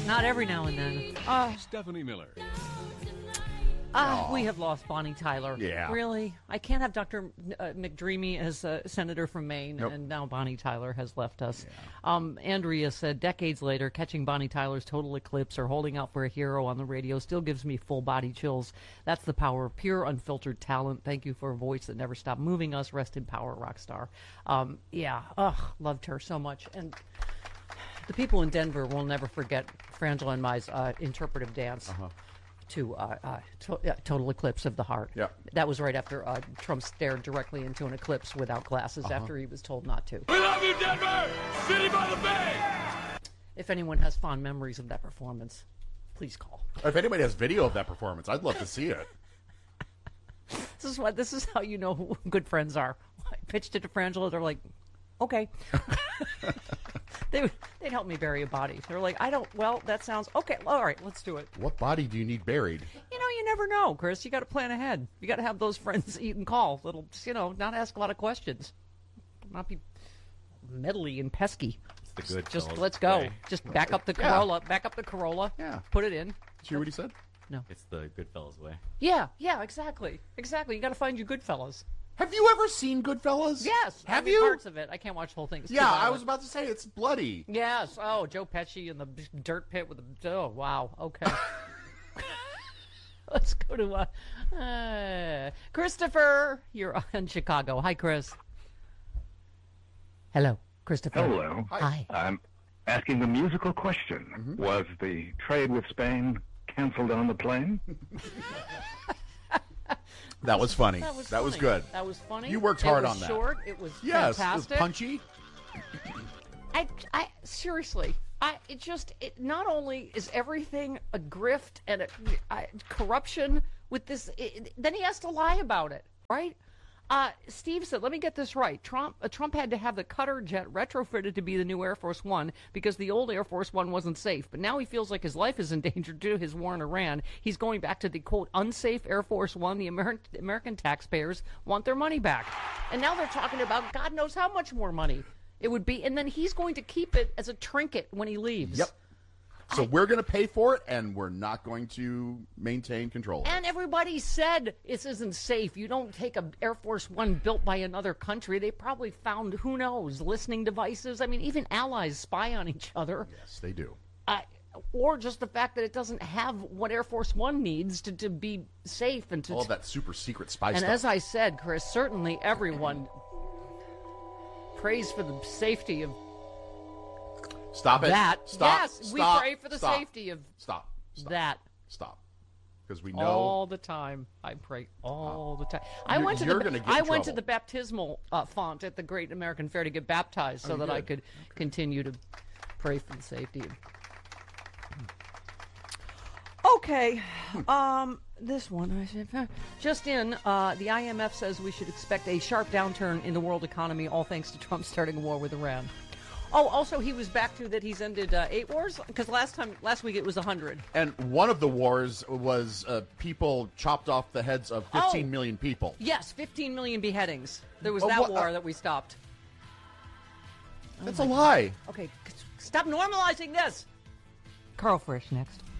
Not every now and then. Stephanie Miller. We have lost Bonnie Tyler. Yeah. Really? I can't have Dr. McDreamy as a senator from Maine, Nope. and now Bonnie Tyler has left us. Yeah. Andrea said, decades later, catching Bonnie Tyler's total eclipse or holding out for a hero on the radio still gives me full-body chills. That's the power of pure, unfiltered talent. Thank you for a voice that never stopped moving us. Rest in power, rock star. Loved her so much. And the people in Denver will never forget Frangela and Mai's interpretive dance. To total eclipse of the heart. Yeah. That was right after Trump stared directly into an eclipse without glasses after he was told not to. We love you, Denver! City by the Bay! If anyone has fond memories of that performance, please call. If anybody has video of that performance, I'd love to see it. This is how you know who good friends are. I pitched it to Frangela. They're like, okay. They'd help me bury a body. They're like, that sounds okay. All right, let's do it. What body do you need buried? You never know, Chris. You got to plan ahead. You got to have those friends that you can call that'll, not ask a lot of questions, not be meddly and pesky. It's the good. Just fellas let's go. way. Just back up the Corolla. Back up the Corolla. Yeah. Put it in. Did you hear what he said? No. It's the Goodfellas way. Yeah. Exactly. You got to find your good fellas. Have you ever seen Goodfellas? Yes. Have I mean, you? Parts of it. I can't watch the whole thing. It's too Yeah, I violent. was about to say it's bloody. Yes. Oh, Joe Pesci in the dirt pit with the. Oh, wow. Okay. Let's go to Christopher. You're in Chicago. Hi, Chris. Hello, Christopher. Hello. Hi. I'm asking a musical question. Was the trade with Spain canceled on the plane? That was funny. That was good. That was funny. You worked hard it on was that. Short. It was Yes, fantastic. it was punchy. I seriously, not only is everything a grift and corruption with this, then he has to lie about it, right? Steve said, let me get this right. Trump had to have the Qatar jet retrofitted to be the new Air Force One because the old Air Force One wasn't safe. But now he feels like his life is in danger due to his war in Iran. He's going back to the, quote, unsafe Air Force One. The American taxpayers want their money back. And now they're talking about God knows how much more money it would be. And then he's going to keep it as a trinket when he leaves. Yep. So we're going to pay for it, and we're not going to maintain control. And everybody said this isn't safe. You don't take an Air Force One built by another country. They probably found, who knows, listening devices. I mean, even allies spy on each other. Yes, they do. Or just the fact that it doesn't have what Air Force One needs to be safe. And to all that super secret spy and stuff. as I said, Chris, certainly everyone prays for the safety of Stop it. that. Stop. Yes, Stop. we pray for the Stop. safety of Stop. Stop. that. Stop. Because we know All the time. I pray all the time. I went to you're gonna get in to trouble. the baptismal font at the Great American Fair to get baptized so that I could continue to pray for the safety of... Okay. This one. Just in, the IMF says we should expect a sharp downturn in the world economy, all thanks to Trump starting a war with Iran. Oh, also, he was back to that he's ended 8 wars? Because last week it was 100. And one of the wars was people chopped off the heads of 15 million people. Yes, 15 million beheadings. There was that war that we stopped. That's a lie. Okay, stop normalizing this. Carl Frisch next.